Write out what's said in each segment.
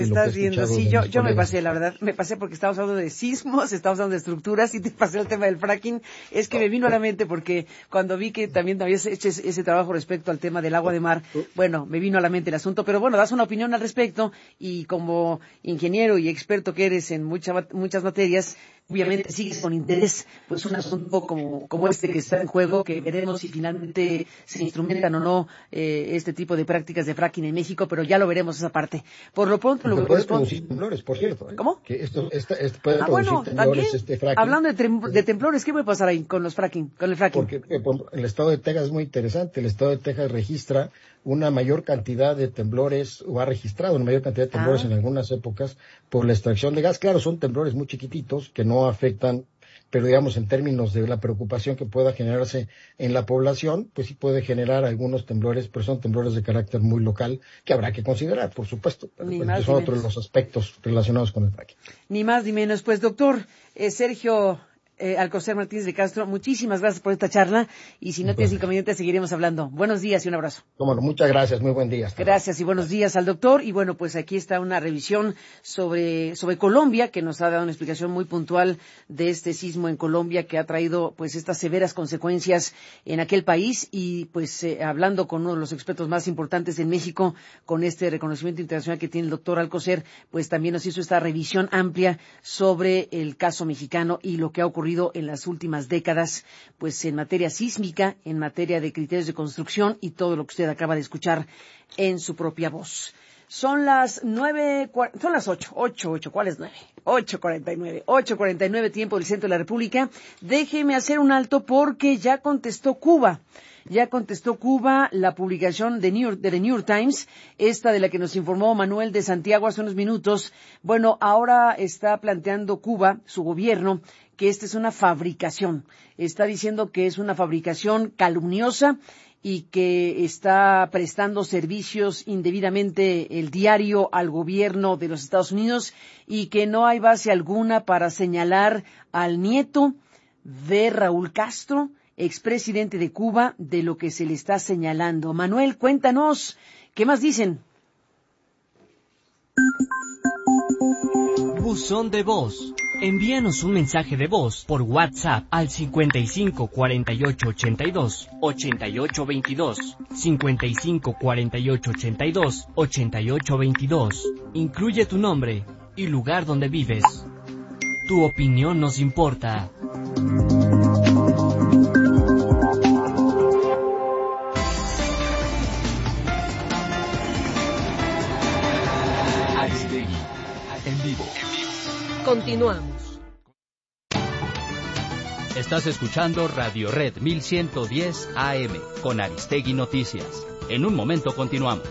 Estás viendo, sí, yo me pasé, la verdad, me pasé porque estábamos hablando de sismos, estábamos hablando de estructuras y te pasé el tema del fracking. Es que me vino a la mente porque cuando vi que también habías hecho ese trabajo respecto al tema del agua de mar, bueno, me vino a la mente el asunto, pero bueno, das una opinión al respecto y como ingeniero y experto que eres en muchas materias, obviamente sigues con interés pues un asunto como este que está en juego, que veremos si finalmente se instrumentan o no este tipo de prácticas de fracking en México, pero ya lo veremos esa parte. Por lo pronto, lo que puede producir temblores, por cierto. ¿Cómo? Que esto puede producir temblores, fracking. Hablando de temblores, ¿qué puede pasar ahí con el fracking? Porque el estado de Texas es muy interesante. El estado de Texas registra una mayor cantidad de temblores, o ha registrado una mayor cantidad de temblores en algunas épocas por la extracción de gas. Claro, son temblores muy chiquititos que no afectan, pero digamos en términos de la preocupación que pueda generarse en la población, pues sí puede generar algunos temblores, pero son temblores de carácter muy local que habrá que considerar, por supuesto. Pero son otros de los aspectos relacionados con el fracking. Ni más ni menos. Pues doctor Sergio Alcocer Martínez de Castro, muchísimas gracias por esta charla y si no tienes inconveniente seguiremos hablando. Buenos días y un abrazo. Bueno, muchas gracias, muy buen día. Gracias y buenos días al doctor. Y bueno, pues aquí está una revisión sobre Colombia, que nos ha dado una explicación muy puntual de este sismo en Colombia que ha traído pues estas severas consecuencias en aquel país y pues hablando con uno de los expertos más importantes en México con este reconocimiento internacional que tiene el doctor Alcocer, pues también nos hizo esta revisión amplia sobre el caso mexicano y lo que ha ocurrido en las últimas décadas, pues en materia sísmica, en materia de criterios de construcción y todo lo que usted acaba de escuchar en su propia voz. Son las 8, ¿cuál es 9? 8:49 tiempo del centro de la República. Déjeme hacer un alto porque ya contestó Cuba la publicación de The New York Times, esta de la que nos informó Manuel de Santiago hace unos minutos. Bueno, ahora está planteando Cuba, su gobierno, que esta es una fabricación. Está diciendo que es una fabricación calumniosa y que está prestando servicios indebidamente el diario al gobierno de los Estados Unidos y que no hay base alguna para señalar al nieto de Raúl Castro, expresidente de Cuba, de lo que se le está señalando. Manuel, cuéntanos, ¿qué más dicen? Buzón de voz. Envíanos un mensaje de voz por WhatsApp al 55 48 82 88 22, 55 48 82 88 22. Incluye tu nombre y lugar donde vives. Tu opinión nos importa. Aristegui, en vivo. Continuamos. Estás escuchando Radio Red 1110 AM con Aristegui Noticias. En un momento continuamos.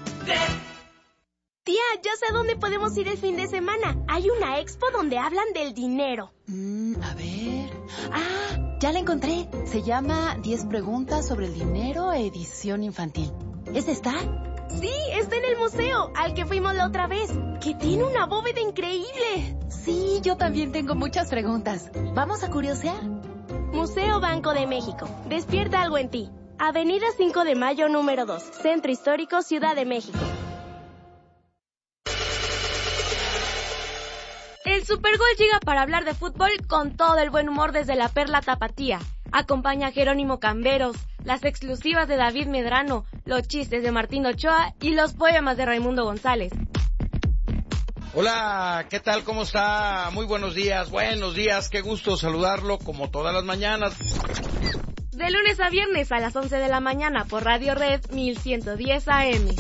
Tía, ya sé a dónde podemos ir el fin de semana. Hay una expo donde hablan del dinero. A ver. Ya la encontré. Se llama 10 preguntas sobre el dinero, edición infantil. ¿Esta está? Sí, está en el museo, al que fuimos la otra vez, que tiene una bóveda increíble. Sí, yo también tengo muchas preguntas. ¿Vamos a curiosear? Museo Banco de México. Despierta algo en ti. Avenida 5 de Mayo, número 2. Centro Histórico, Ciudad de México. El Supergol llega para hablar de fútbol con todo el buen humor desde la Perla Tapatía. Acompaña a Jerónimo Camberos, las exclusivas de David Medrano, los chistes de Martín Ochoa y los poemas de Raimundo González. Hola, ¿qué tal? ¿Cómo está? Muy buenos días, qué gusto saludarlo como todas las mañanas. De lunes a viernes a las 11 de la mañana por Radio Red 1110 AM.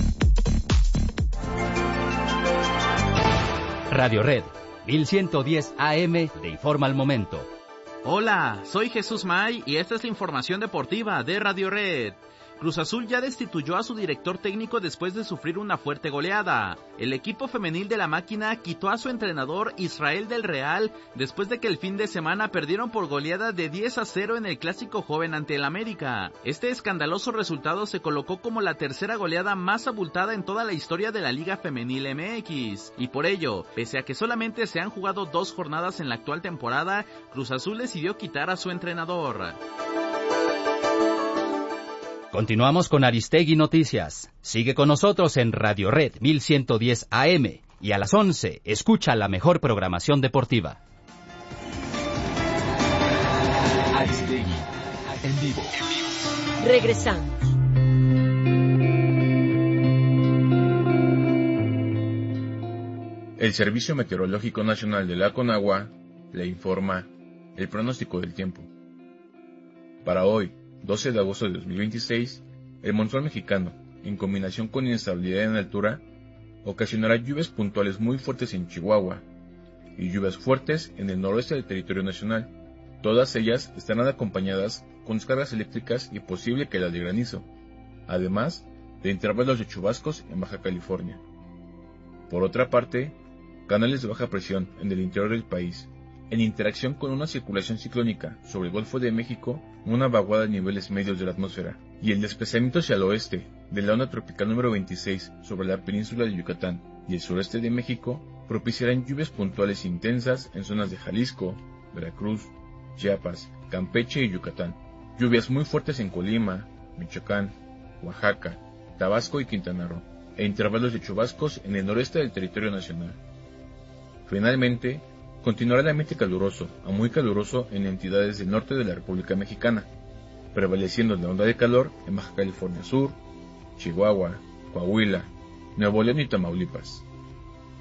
Radio Red 1110 AM te informa al momento. Hola, soy Jesús May y esta es la información deportiva de Radio Red. Cruz Azul ya destituyó a su director técnico después de sufrir una fuerte goleada. El equipo femenil de la máquina quitó a su entrenador Israel del Real después de que el fin de semana perdieron por goleada de 10-0 en el Clásico Joven ante el América. Este escandaloso resultado se colocó como la tercera goleada más abultada en toda la historia de la Liga Femenil MX. Y por ello, pese a que solamente se han jugado 2 jornadas en la actual temporada, Cruz Azul decidió quitar a su entrenador. Continuamos con Aristegui Noticias. Sigue con nosotros en Radio Red 1110 AM Y a las 11, escucha la mejor programación deportiva. Aristegui, en vivo. Regresamos. El Servicio Meteorológico Nacional de la Conagua le informa el pronóstico del tiempo. Para hoy, 12 de agosto de 2026, el monzón mexicano, en combinación con inestabilidad en altura, ocasionará lluvias puntuales muy fuertes en Chihuahua y lluvias fuertes en el noroeste del territorio nacional. Todas ellas estarán acompañadas con descargas eléctricas y posible caída de granizo, además de intervalos de chubascos en Baja California. Por otra parte, canales de baja presión en el interior del país, en interacción con una circulación ciclónica sobre el Golfo de México, una vaguada a niveles medios de la atmósfera, y el desplazamiento hacia el oeste de la onda tropical número 26 sobre la península de Yucatán y el sureste de México, propiciarán lluvias puntuales intensas en zonas de Jalisco, Veracruz, Chiapas, Campeche y Yucatán, lluvias muy fuertes en Colima, Michoacán, Oaxaca, Tabasco y Quintana Roo, e intervalos de chubascos en el noreste del territorio nacional. Finalmente, continuará el ambiente caluroso a muy caluroso en entidades del norte de la República Mexicana, prevaleciendo la onda de calor en Baja California Sur, Chihuahua, Coahuila, Nuevo León y Tamaulipas.